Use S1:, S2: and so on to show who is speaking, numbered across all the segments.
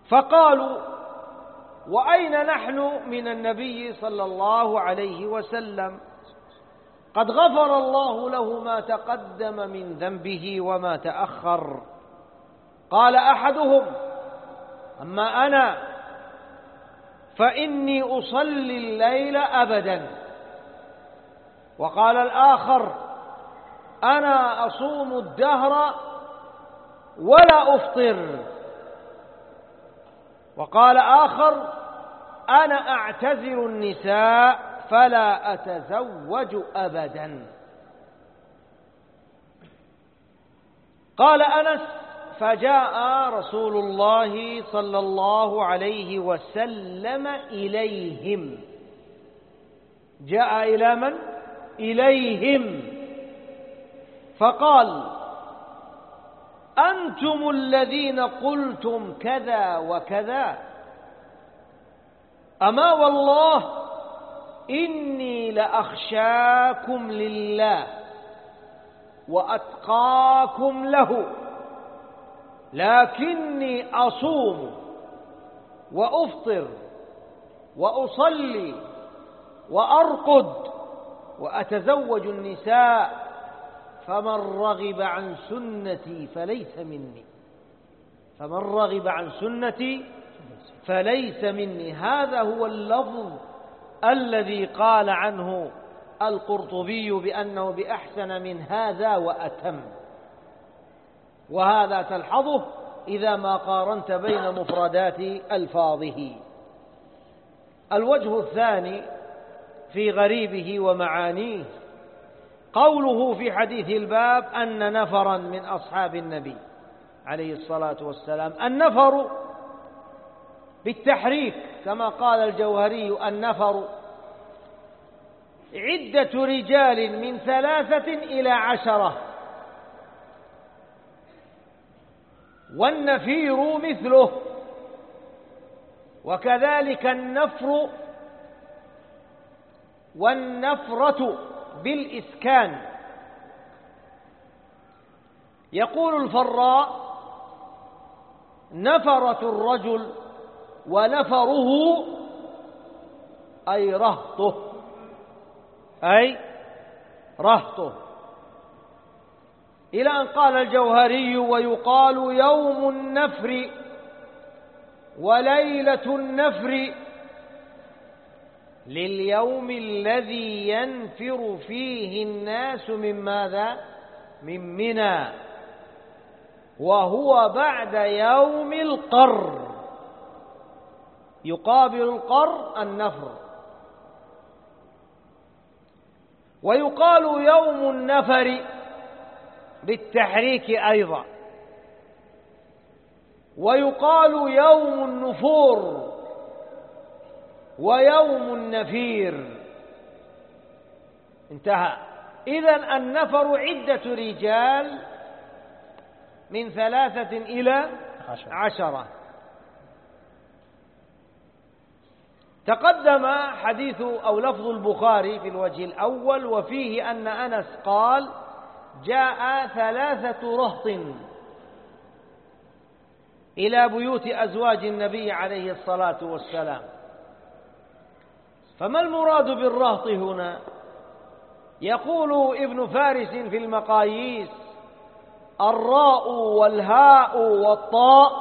S1: فقالوا: وأين نحن من النبي صلى الله عليه وسلم؟ قد غفر الله له ما تقدم من ذنبه وما تأخر. قال أحدهم: أما أنا فإني أصلي الليل أبدا. وقال الآخر: أنا أصوم الدهر ولا أفطر. وقال آخر: أنا أعتزل النساء فلا أتزوج أبدا. قال أنس: فجاء رسول الله صلى الله عليه وسلم إليهم. جاء إلى من؟ إليهم. فقال: أنتم الذين قلتم كذا وكذا؟ أما والله إني لأخشاكم لله وأتقاكم له، لكني أصوم وأفطر وأصلي وأرقد وأتزوج النساء، فمن رغب عن سنتي فليس مني. فمن رغب عن سنتي فليس مني. هذا هو اللفظ الذي قال عنه القرطبي بأنه بأحسن من هذا وأتم. وهذا تلحظه إذا ما قارنت بين مفردات ألفاظه. الوجه الثاني في غريبه ومعانيه قوله في حديث الباب أن نفرا من أصحاب النبي عليه الصلاة والسلام. النفر بالتحريك كما قال الجوهري: النفر عدة رجال من 3 إلى 10، والنفير مثله، وكذلك النفر والنفرة بالإسكان. يقول الفراء: نفرة الرجل، ونفره أي رهطه، أي رهطه. إلى أن قال الجوهري: ويقال يوم النفر وليلة النفر لليوم الذي ينفر فيه الناس من ماذا؟ من منى، وهو بعد يوم القر. يقابل القر النفر. ويقال يوم النفر بالتحريك أيضا، ويقال يوم النفور ويوم النفير. انتهى. إذن النفر عدة رجال من 3 إلى 10. تقدم حديث أو لفظ البخاري في الوجه الأول، وفيه أن أنس قال: جاء 3 رهط إلى بيوت أزواج النبي عليه الصلاة والسلام. فما المراد بالرهط هنا؟ يقول ابن فارس في المقاييس: الراء والهاء والطاء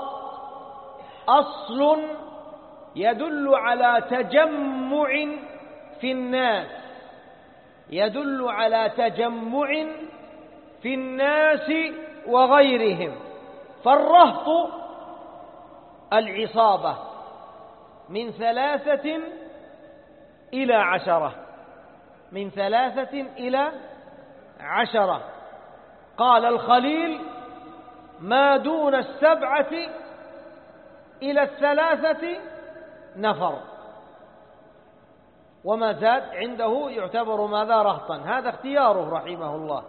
S1: أصل يدل على تجمع في الناس، يدل على تجمع في الناس وغيرهم. فالرهط العصابة من 3 إلى 10، من 3 إلى 10. قال الخليل: ما دون 7 إلى 3 نفر، وما زاد عنده يعتبر ماذا؟ رهطا. هذا اختياره رحمه الله.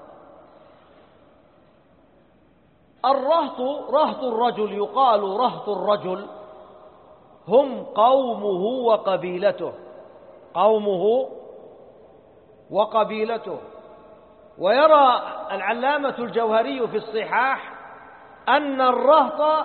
S1: الرهط رهط الرجل، يقال رهط الرجل هم قومه وقبيلته، قومه وقبيلته. ويرى العلامة الجوهري في الصحاح أن الرهط